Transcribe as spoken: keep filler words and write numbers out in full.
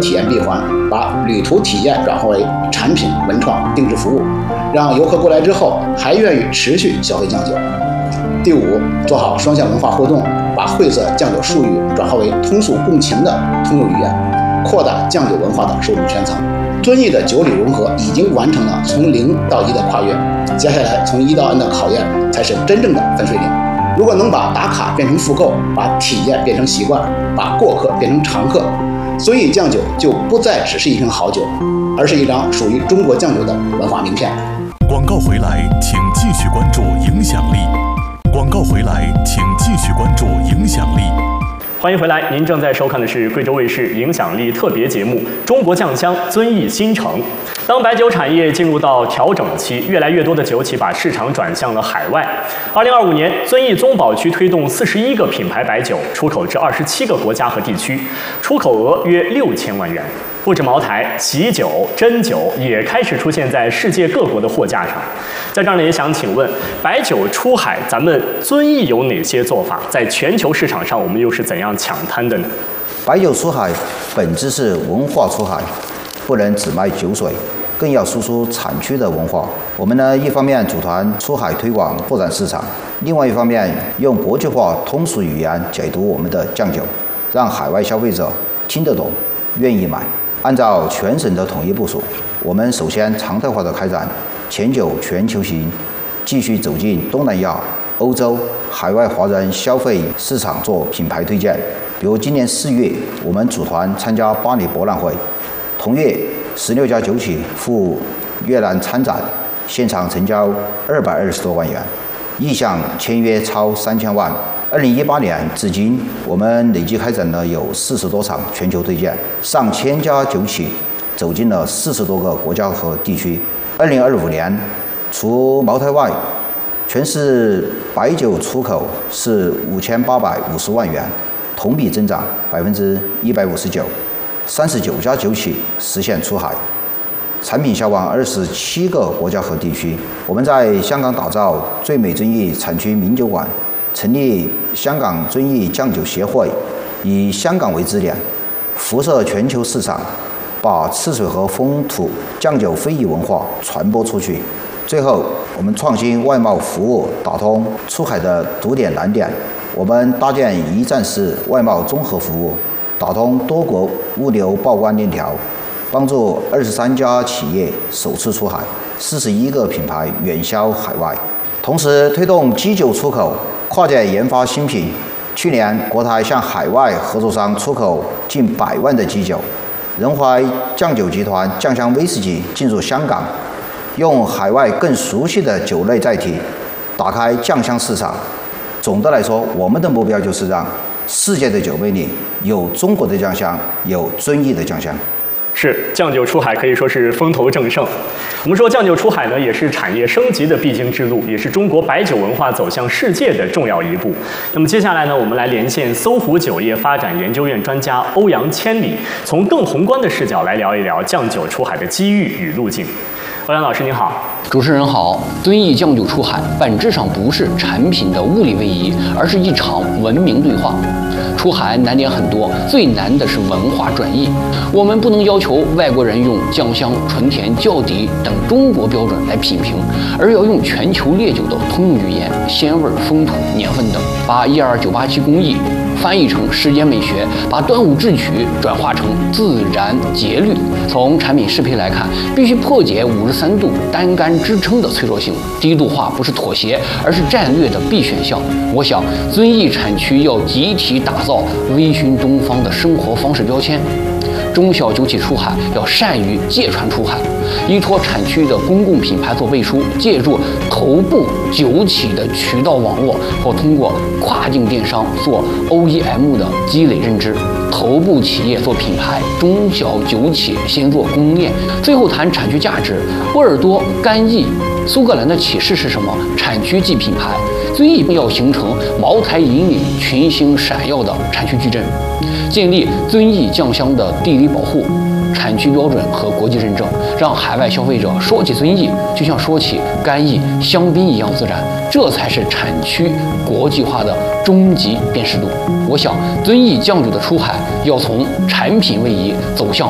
体验闭环，把旅途体验转化为产品、文创、定制服务，让游客过来之后还愿意持续消费酱酒。第五，做好双向文化互动，把晦涩酱酒术语转化为通俗共情的通用语言，扩大酱酒文化的受众圈层。遵义的酒旅融合已经完成了从零到一的跨越，接下来从一到 N 的考验才是真正的分水岭。如果能把打卡变成复购，把体验变成习惯，把过客变成常客，遵义酱酒就不再只是一瓶好酒，而是一张属于中国酱酒的文化名片。 广告回来，请继续关注影响力。广告回来，请继续关注影响力。 欢迎回来，您正在收看的是贵州卫视影响力特别节目《中国酱香遵义新城》。当白酒产业进入到调整期，越来越多的酒企把市场转向了海外。二零二五年，遵义宗宝区推动四十一个品牌白酒出口至二十七个国家和地区，出口额约六千万元。不止茅台、喜酒、真酒也开始出现在世界各国的货架上。在这儿呢，也想请问，白酒出海，咱们遵义有哪些做法？在全球市场上，我们又是怎样抢滩的呢？ 白酒出海本质是文化出海，不能只卖酒水，更要输出产区的文化。我们呢，一方面组团出海推广拓展市场，另外一方面用国际化通俗语言解读我们的酱酒，让海外消费者听得懂，愿意买。按照全省的统一部署，我们首先常态化的开展前酒全球行，继续走进东南亚、欧洲、海外华人消费市场做品牌推荐。比如今年四月，我们组团参加巴黎博览会，同月十六家酒企赴越南参展，现场成交二百二十多万元，意向签约超三千万。二零一八年至今，我们累计开展了有四十多场全球推荐，上千家酒企走进了四十多个国家和地区。二零二五年，除茅台外，全市白酒出口是五千八百五十万元，同比增长百分之一百五十九，三十九家酒企实现出海，产品销往二十七个国家和地区。我们在香港打造最美遵义产区名酒馆，成立香港遵义酱酒协会，以香港为支点，辐射全球市场，把赤水河风土酱酒非遗文化传播出去。最后，我们创新外贸服务，打通出海的堵点难点。我们搭建一站式外贸综合服务，打通多国物流报关链条，帮助二十三家企业首次出海，四十一个品牌远销海外。同时推动基酒出口，跨界研发新品。去年，国台向海外合作商出口近百万的基酒。仁怀酱酒集团酱香威士忌进入香港，用海外更熟悉的酒类载体，打开酱香市场。总的来说，我们的目标就是让世界的酒杯里有中国的酱香，有遵义的酱香。 是，酱酒出海可以说是风头正盛。我们说酱酒出海呢，也是产业升级的必经之路，也是中国白酒文化走向世界的重要一步。那么接下来呢，我们来连线搜狐酒业发展研究院专家欧阳千里，从更宏观的视角来聊一聊酱酒出海的机遇与路径。欧阳老师您好。 主持人好。遵义酱酒出海本质上不是产品的物理位移，而是一场文明对话。出海难点很多，最难的是文化转移。我们不能要求外国人用酱香、纯甜、窖底等中国标准来品评，而要用全球烈酒的通用语言、鲜味、风土、年份等，把一二九八七工艺翻译成世间美学，把端午智曲转化成自然节律。从产品适配来看，必须破解五十三度单杆支撑的脆弱性，低度化不是妥协，而是战略的必选项。我想，遵义产区要集体打造微醺东方的生活方式标签。中小酒企出海要善于借船出海，依托产区的公共品牌做背书，借助头部酒企的渠道网络，或通过跨境电商做 O E M 的积累认知。头部企业做品牌，中小酒企先做供应链，最后谈产区价值。波尔多、干邑、苏格兰的启示是什么？产区即品牌。遵义要形成茅台引领群星闪耀的产区矩阵，建立遵义酱香的地理保护、产区标准和国际认证，让海外消费者说起遵义就像说起干邑、香槟一样自然，这才是产区国际化的终极辨识度。我想，遵义酱酒的出海要从产品位移走向